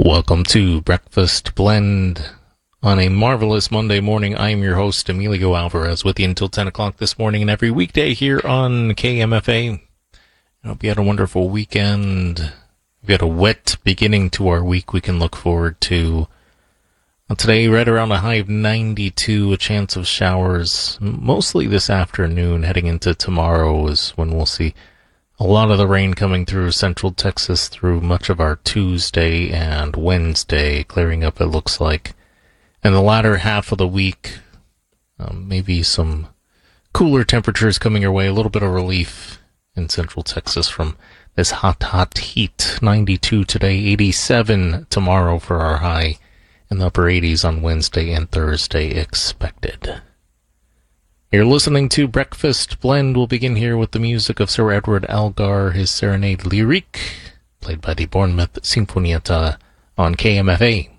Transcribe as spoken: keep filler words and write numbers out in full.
Welcome to Breakfast Blend on a marvelous Monday morning. I am your host, Emilio Alvarez, with you until ten o'clock this morning and every weekday here on K M F A. I hope you had a wonderful weekend. We had a wet beginning to our week we can look forward to. Today, right around a high of ninety-two, a chance of showers, mostly this afternoon. Heading into tomorrow is when we'll see a lot of the rain coming through central Texas through much of our Tuesday and Wednesday, clearing up it looks like. And the latter half of the week, um, maybe some cooler temperatures coming your way, a little bit of relief in central Texas from this hot, hot heat. ninety-two today, eighty-seven tomorrow for our high, in the upper eighties on Wednesday and Thursday expected. You're listening to Breakfast Blend. We'll begin here with the music of Sir Edward Elgar, his Serenade Lyrique, played by the Bournemouth Sinfonietta on K M F A.